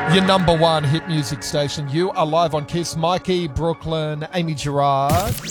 Your number one hit music station. You are live on Kiss. Mikey, Brooklyn, Amy Gerard.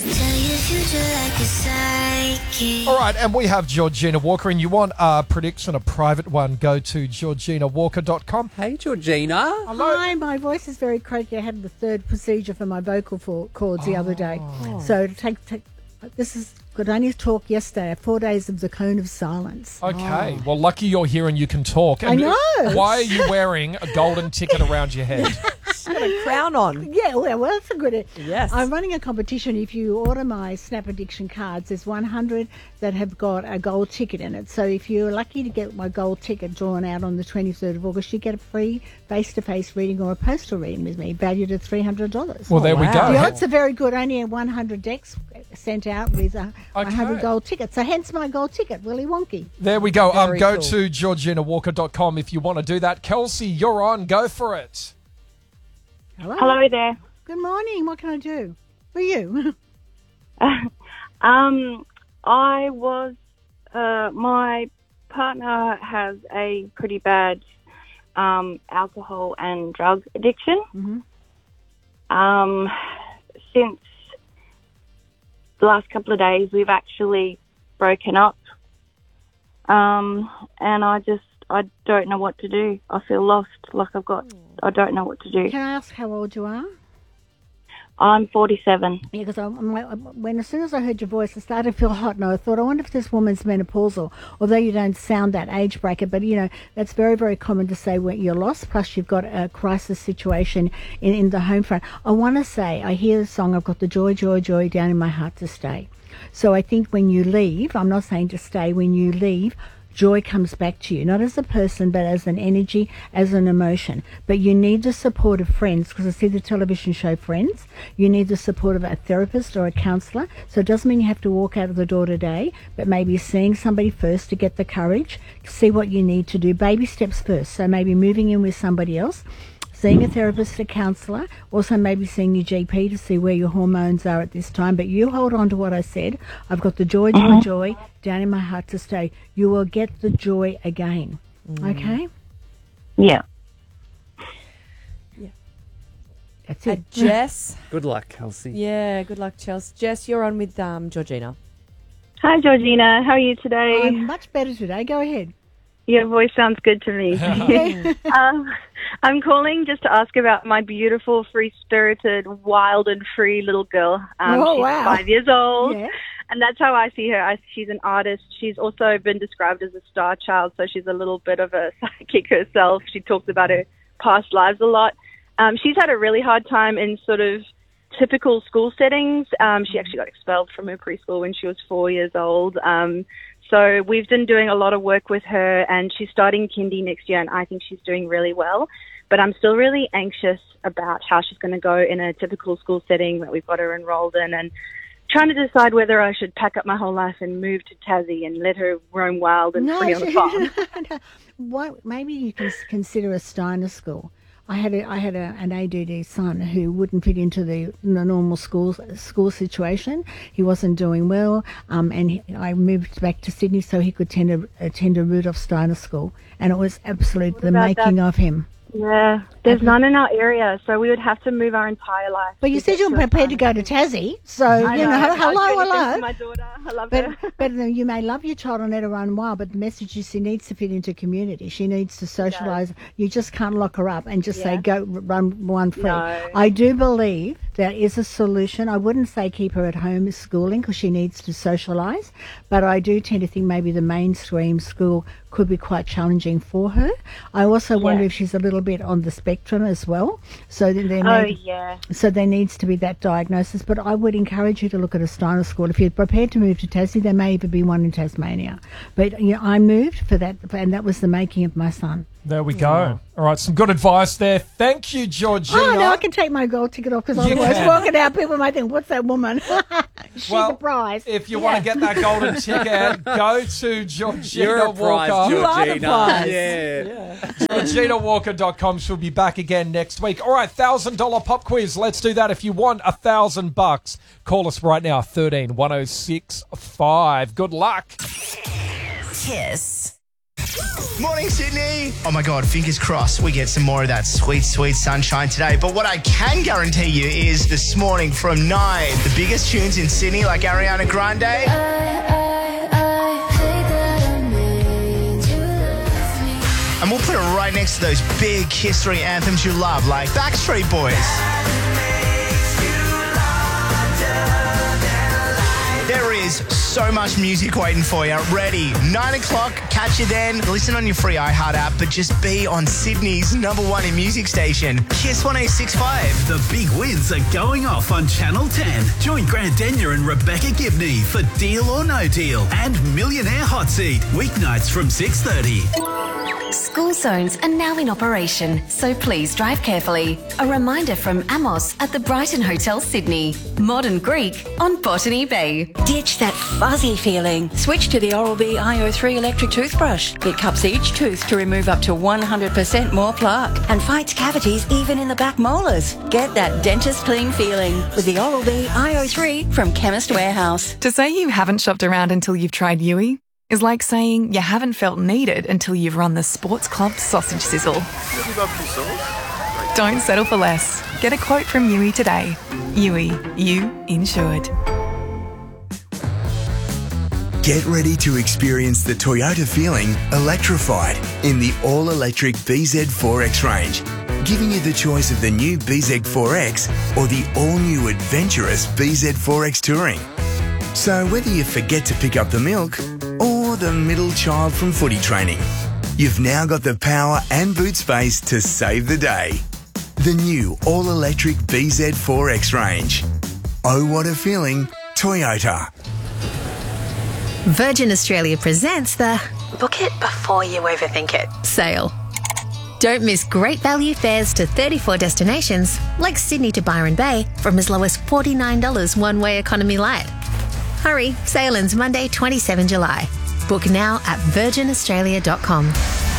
All right, and we have Georgina Walker, and you want a prediction, a private one, go to georginawalker.com. Hey, Georgina. Hello. Hi, my voice is very croaky. I had the third procedure for my vocal cords the other day. So this is could only talk yesterday, 4 days of the cone of silence. Okay, well, lucky you're here and you can talk. And I know. Why are you wearing a golden ticket around your head? She's got a crown on. Yeah, well, that's a good... Yes. I'm running a competition. If you order my Snap Addiction cards, there's 100 that have got a gold ticket in it. So if you're lucky to get my gold ticket drawn out on the 23rd of August, you get a free face-to-face reading or a postal reading with me, valued at $300. Well, there we go. The odds are very good. Only 100 decks sent out with 100 gold tickets. So hence my gold ticket, Willy Wonky. There we go. Very Go cool. to georginawalker.com if you want to do that. Kelsey, you're on. Go for it. Hello there. Good morning. What can I do for you? I was, my partner has a pretty bad alcohol and drug addiction. Mm-hmm. Since the last couple of days, we've actually broken up. And I don't know what to do. I feel lost, I don't know what to do. Can I ask how old you are? I'm 47. Yeah, because as soon as I heard your voice, I started to feel hot, and I thought, I wonder if this woman's menopausal. Although you don't sound that age bracket, but that's very, very common to say when you're lost. Plus, you've got a crisis situation in the home front. I want to say, I hear the song, I've got the joy, joy, joy down in my heart to stay. So I think when you leave, I'm not saying to stay. When you leave, joy comes back to you, not as a person, but as an energy, as an emotion. But you need the support of friends, because I see the television show Friends. You need the support of a therapist or a counsellor. So it doesn't mean you have to walk out of the door today, but maybe seeing somebody first to get the courage, see what you need to do. Baby steps first. So maybe moving in with somebody else, seeing a therapist, a counsellor, also maybe seeing your GP to see where your hormones are at this time. But you hold on to what I said. I've got the joy, joy, joy down in my heart to stay. You will get the joy again. Okay? Yeah. That's it. Jess. Good luck, Kelsey. Yeah, good luck, Chelsea. Jess, you're on with Georgina. Hi, Georgina. How are you today? I'm much better today. Go ahead. Your voice sounds good to me. I'm calling just to ask about my beautiful, free-spirited, wild and free little girl. She's 5 years old, Yeah. and that's how I see her. She's an artist. She's also been described as a star child, so she's a little bit of a psychic herself. She talks about her past lives a lot. She's had a really hard time in sort of typical school settings. She actually got expelled from her preschool when she was 4 years old. So we've been doing a lot of work with her, and she's starting kindy next year, and I think she's doing really well. But I'm still really anxious about how she's going to go in a typical school setting that we've got her enrolled in, and trying to decide whether I should pack up my whole life and move to Tassie and let her roam wild and free on the farm. Maybe you can consider a Steiner school. I had an ADD son who wouldn't fit into the normal school situation. He wasn't doing well, and I moved back to Sydney so he could attend a Rudolph Steiner school, and it was absolute the making of him. Yeah, there's none in our area, so we would have to move our entire life. But you said you're prepared to go to Tassie, so hello. My daughter, I love her. But you may love your child and let her run wild, but the message is she needs to fit into community. She needs to socialise. You just can't lock her up and just say, go run one free. No. I do believe there is a solution. I wouldn't say keep her at home schooling because she needs to socialise, but I do tend to think maybe the mainstream school could be quite challenging for her. I also wonder if she's a little bit on the spectrum as well. So so there needs to be that diagnosis. But I would encourage you to look at a Steiner school. If you're prepared to move to Tassie, there may even be one in Tasmania. But I moved for that, and that was the making of my son. There we go. All right, some good advice there. Thank you, Georgina. Oh, no, I can take my gold ticket off because otherwise walking out, people might think, what's that woman? She's a prize. If you want to get that golden ticket, go to Georgina You're a prize, Walker. You are the Georgina. prize. Yeah. GeorginaWalker.com. She'll be back again next week. All right, $1,000 pop quiz. Let's do that. If you want $1,000, call us right now, 13 1065. Good luck. Kiss. Morning, Sydney. Oh my God, fingers crossed we get some more of that sweet, sweet sunshine today. But what I can guarantee you is this morning from 9, the biggest tunes in Sydney like Ariana Grande. And we'll put it right next to those big history anthems you love like Backstreet Boys. There is so much music waiting for you. Ready? 9 o'clock, catch you then. Listen on your free iHeart app, but just be on Sydney's #1 in music station, Kiss 106.5. The big wins are going off on Channel 10. Join Grant Denyer and Rebecca Gibney for Deal or No Deal and Millionaire Hot Seat, weeknights from 6:30. School zones are now in operation, so please drive carefully. A reminder from Amos at the Brighton Hotel, Sydney. Modern Greek on Botany Bay. Ditch that fuzzy feeling. Switch to the Oral-B iO3 electric toothbrush. It cups each tooth to remove up to 100% more plaque and fights cavities even in the back molars. Get that dentist clean feeling with the Oral-B iO3 from Chemist Warehouse. To say you haven't shopped around until you've tried Yui is like saying you haven't felt needed until you've run the Sports Club sausage sizzle. Don't settle for less. Get a quote from Yui today. Yui, you insured. Get ready to experience the Toyota feeling electrified in the all-electric BZ4X range, giving you the choice of the new BZ4X or the all-new adventurous BZ4X Touring. So whether you forget to pick up the milk or the middle child from footy training, you've now got the power and boot space to save the day. The new all-electric BZ4X range. Oh, what a feeling, Toyota. Virgin Australia presents the Book It Before You Overthink It sale. Don't miss great value fares to 34 destinations like Sydney to Byron Bay from as low as $49 one-way economy light. Hurry, sale ends Monday, 27 July. Book now at virginaustralia.com.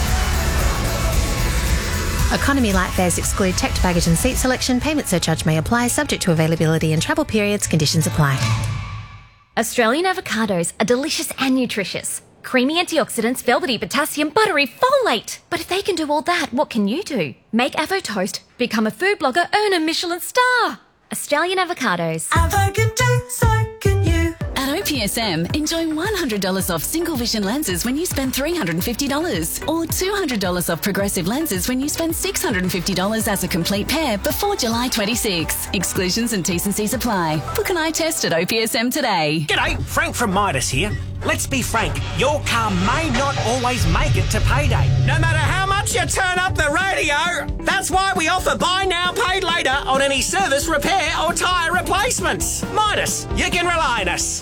Economy light fares exclude checked baggage and seat selection. Payment surcharge may apply, subject to availability and travel periods. Conditions apply. Australian avocados are delicious and nutritious. Creamy antioxidants, velvety potassium, buttery folate. But if they can do all that, what can you do? Make Avo Toast, become a food blogger, earn a Michelin star. Australian avocados. Avo can do, so can you. At OPSM, enjoy $100 off single vision lenses when you spend $350 or $200 off progressive lenses when you spend $650 as a complete pair before July 26. Exclusions and T's and C's apply. Book an eye test at OPSM today. G'day, Frank from Midas here. Let's be frank, your car may not always make it to payday. No matter how much you turn up the radio, that's why we offer buy now, paid later on any service, repair or tyre replacements. Midas, you can rely on us.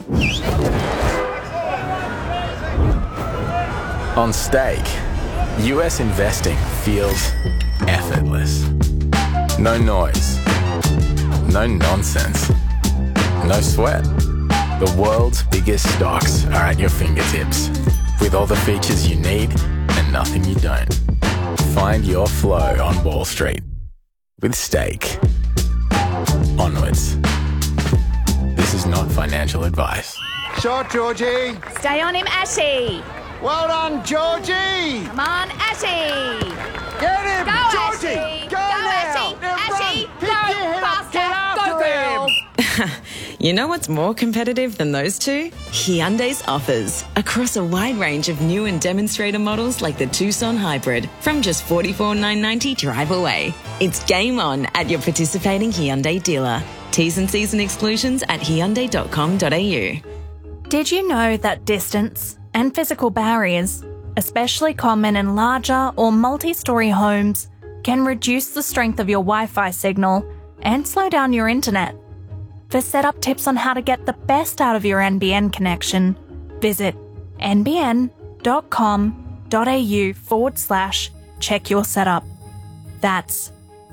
On Stake, US investing feels effortless. No noise, no nonsense, no sweat. The world's biggest stocks are at your fingertips, with all the features you need and nothing you don't. Find your flow on Wall Street with Stake. Onwards. This is not financial advice. Shot, Georgie. Stay on him, Ashy. Well done, Georgie. Come on, Ashy. Get him, Go, Georgie. Ashy. Go now. Ashy. Pick your head up. Get after Go, girl. You know what's more competitive than those two? Hyundai's offers. Across a wide range of new and demonstrator models like the Tucson Hybrid from just $44,990 drive away. It's game on at your participating Hyundai dealer. T's and C's and exclusions at hyundai.com.au. Did you know that distance and physical barriers, especially common in larger or multi-story homes, can reduce the strength of your Wi-Fi signal and slow down your internet? For setup tips on how to get the best out of your NBN connection, visit nbn.com.au/check your setup. That's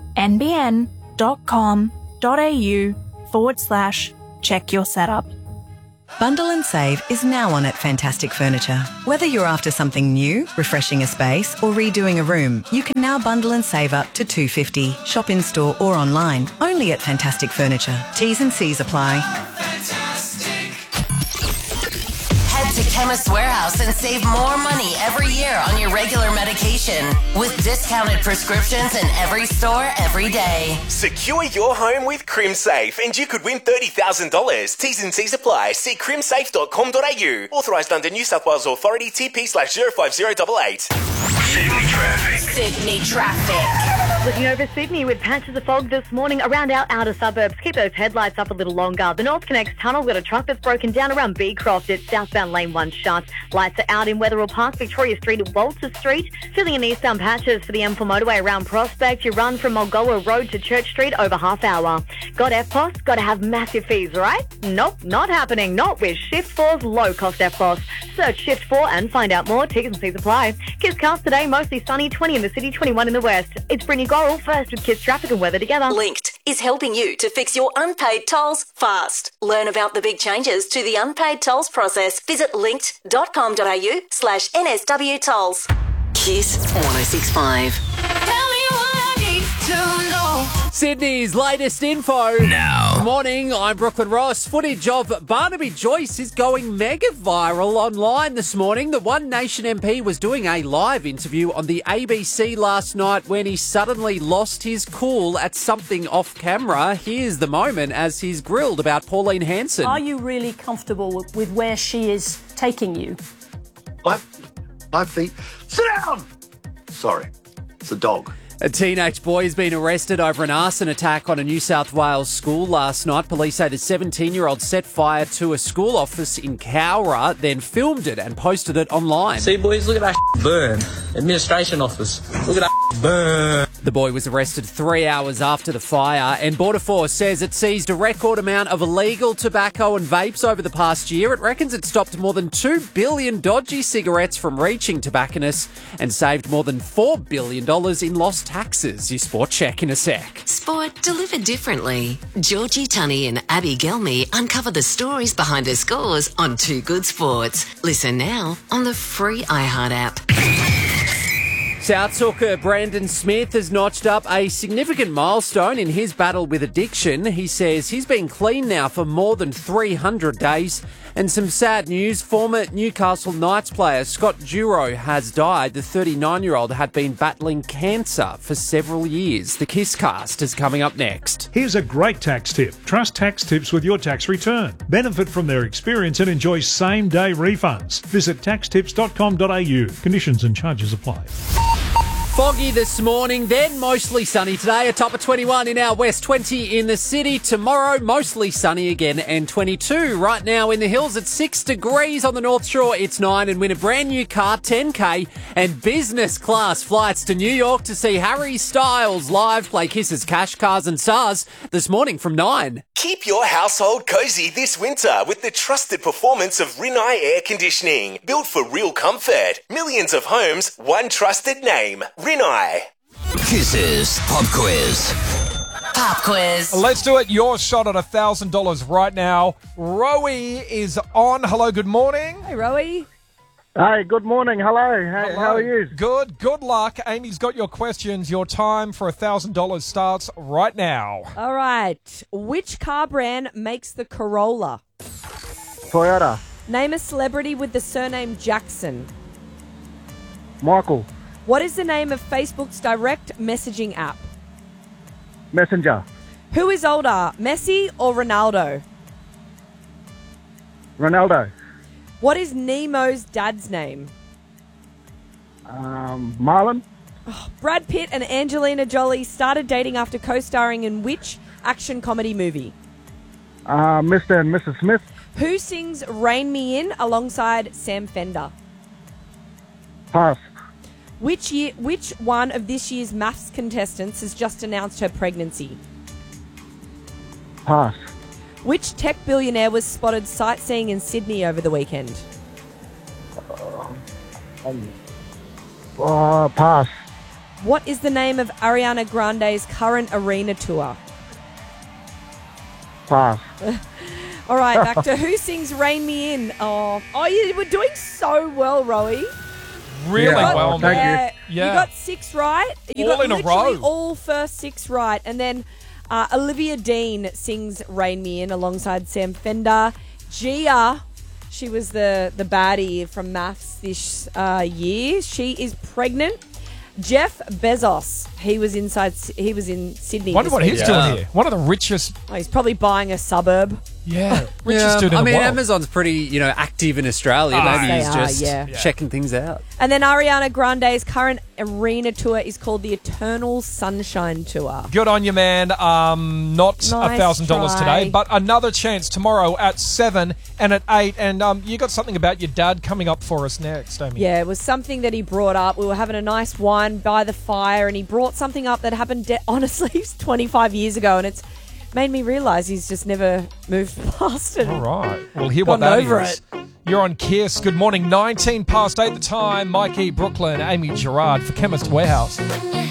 nbn.com.au/check your setup. Bundle and Save is now on at Fantastic Furniture. Whether you're after something new, refreshing a space, or redoing a room, you can now bundle and save up to $250. Shop in store or online, only at Fantastic Furniture. T's and C's apply. Head to Chemist Warehouse and save more money every year on your regular medication with discounted prescriptions in every store every day. Secure your home with CrimSafe and you could win $30,000. T's and C's apply. See crimsafe.com.au. Authorised under New South Wales Authority TP/05088. Sydney traffic. Sydney traffic. Looking over Sydney with patches of fog this morning around our outer suburbs. Keep those headlights up a little longer. The North Connects Tunnel got a truck that's broken down around Beecroft. It's southbound lane 1 shut. Lights are out in Wetherill Park, Victoria Street at Walter Street. Filling in eastbound patches for the M4 motorway around Prospect. You run from Mulgoa Road to Church Street over half hour. Got FPOS? Got to have massive fees, right? Nope, not happening. Not with Shift 4's low-cost FPOS. Search Shift 4 and find out more. Tickets and fees apply. Kiss Cast today, mostly sunny, 20 in the city, 21 in the west. It's Brittany Gorrell first with Kiss Traffic and Weather together. Linked is helping you to fix your unpaid tolls fast. Learn about the big changes to the unpaid tolls process. Visit linked.com.au/NSW tolls. Kiss 106.5. Sydney's latest info. Now. Morning, I'm Brooklyn Ross. Footage of Barnaby Joyce is going mega viral online this morning. The One Nation MP was doing a live interview on the ABC last night when he suddenly lost his cool at something off camera. Here's the moment as he's grilled about Pauline Hanson. Are you really comfortable with where she is taking you? 5 feet. Sit down! Sorry, it's a dog. A teenage boy has been arrested over an arson attack on a New South Wales school last night. Police say the 17-year-old set fire to a school office in Cowra, then filmed it and posted it online. See, boys, look at that burn. Administration office. Look at that burn. The boy was arrested 3 hours after the fire, and Border Force says it seized a record amount of illegal tobacco and vapes over the past year. It reckons it stopped more than 2 billion dodgy cigarettes from reaching tobacconists and saved more than $4 billion in lost taxes. Your sport check in a sec. Sport delivered differently. Georgie Tunney and Abby Gelmy uncover the stories behind the scores on Too Good Sports. Listen now on the free iHeart app. South hooker Brandon Smith has notched up a significant milestone in his battle with addiction. He says he's been clean now for more than 300 days. And some sad news, former Newcastle Knights player Scott Duro has died. The 39-year-old had been battling cancer for several years. The Kiss Cast is coming up next. Here's a great tax tip. Trust Tax Tips with your tax return. Benefit from their experience and enjoy same-day refunds. Visit taxtips.com.au. Conditions and charges apply. Foggy this morning, then mostly sunny today. A top of 21 in our west, 20 in the city. Tomorrow, mostly sunny again and 22. Right now in the hills at 6 degrees. On the North Shore, it's 9. And win a brand new car, 10K, and business class flights to New York to see Harry Styles live play Kiss's Cash, Cars and Stars this morning from 9. Keep your household cozy this winter with the trusted performance of Rinnai Air Conditioning. Built for real comfort. Millions of homes, one trusted name. Rinnai. Kisses Pop Quiz. Pop quiz. Let's do it. Your shot at $1,000 right now. Rowie is on. Hello, good morning. Hey, Rowie. Hey, good morning. Hello. How are you? Good. Good luck. Amy's got your questions. Your time for $1,000 starts right now. All right. Which car brand makes the Corolla? Toyota. Name a celebrity with the surname Jackson. Michael. What is the name of Facebook's direct messaging app? Messenger. Who is older, Messi or Ronaldo? Ronaldo. What is Nemo's dad's name? Marlon. Brad Pitt and Angelina Jolie started dating after co-starring in which action comedy movie? Mr. and Mrs. Smith. Who sings Rain Me In alongside Sam Fender? Pass. Which one of this year's maths contestants has just announced her pregnancy? Pass. Which tech billionaire was spotted sightseeing in Sydney over the weekend? Pass. What is the name of Ariana Grande's current arena tour? Pass. All right, back to who sings Rain Me In. Oh, you were doing so well, Rowie. Really well, man. You got 6 right. You All got in a literally row. all first 6 right. And then Olivia Dean sings Rain Me In alongside Sam Fender. Gia, She was the baddie from Maths this year. She is pregnant. Jeff Bezos. He was in Sydney. Wonder what he's doing here. One of the richest. Oh, he's probably buying a suburb. Yeah, richest dude in the world. Amazon's pretty, active in Australia. Maybe he's just checking things out. And then Ariana Grande's current arena tour is called the Eternal Sunshine Tour. Good on you, man. Not $1,000 today, but another chance tomorrow at 7 and at 8. And you got something about your dad coming up for us next, Amy. Yeah, it was something that he brought up. We were having a nice wine by the fire, and he brought something up that happened, honestly, 25 years ago, and it's made me realise he's just never moved past it. All right. We'll hear what that is. You're on Kiss. Good morning. 19 past 8 the time. Mikey, Brooklyn, Amy Gerard for Chemist Warehouse.